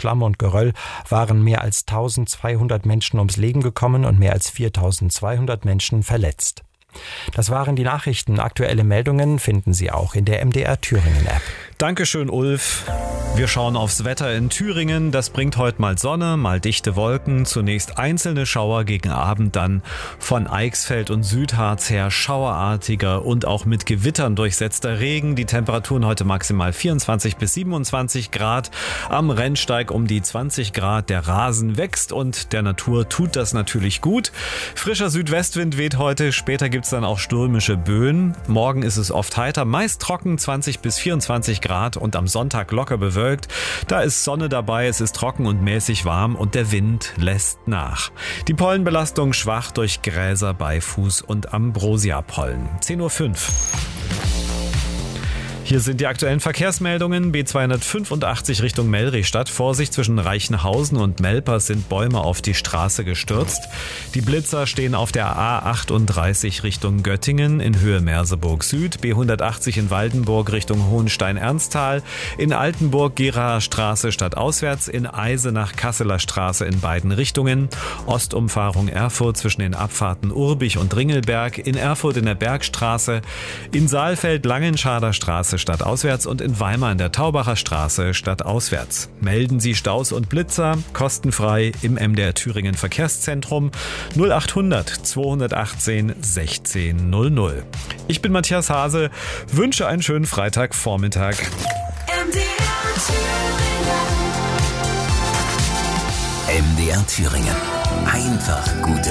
Schlamm und Geröll waren mehr als 1200 Menschen ums Leben gekommen und mehr als 4200 Menschen verletzt. Das waren die Nachrichten. Aktuelle Meldungen finden Sie auch in der MDR Thüringen App. Dankeschön, Ulf. Wir schauen aufs Wetter in Thüringen. Das bringt heute mal Sonne, mal dichte Wolken. Zunächst einzelne Schauer, gegen Abend dann von Eichsfeld und Südharz her schauerartiger und auch mit Gewittern durchsetzter Regen. Die Temperaturen heute maximal 24 bis 27 Grad. Am Rennsteig um die 20 Grad. Der Rasen wächst und der Natur tut das natürlich gut. Frischer Südwestwind weht heute. Später gibt's dann auch stürmische Böen. Morgen ist es oft heiter, meist trocken, 20 bis 24 Grad und am Sonntag locker bewölkt. Da ist Sonne dabei, es ist trocken und mäßig warm und der Wind lässt nach. Die Pollenbelastung schwach durch Gräser, Beifuß und Ambrosia-Pollen. 10:05 Uhr. Hier sind die aktuellen Verkehrsmeldungen. B285 Richtung Mellriestadt. Vorsicht, zwischen Reichenhausen und Melpers sind Bäume auf die Straße gestürzt. Die Blitzer stehen auf der A38 Richtung Göttingen in Höhe Merseburg Süd. B180 in Waldenburg Richtung Hohenstein-Ernsthal. In Altenburg Geraer Straße stadtauswärts. In Eisenach Kasseler Straße in beiden Richtungen. Ostumfahrung Erfurt zwischen den Abfahrten Urbich und Ringelberg. In Erfurt in der Bergstraße. In Saalfeld Langenschader Straße stadtauswärts und in Weimar in der Taubacher Straße stadtauswärts. Melden Sie Staus und Blitzer kostenfrei im MDR Thüringen Verkehrszentrum 0800 218 1600. Ich bin Matthias Hase, wünsche einen schönen Freitagvormittag. MDR Thüringen. Einfach gute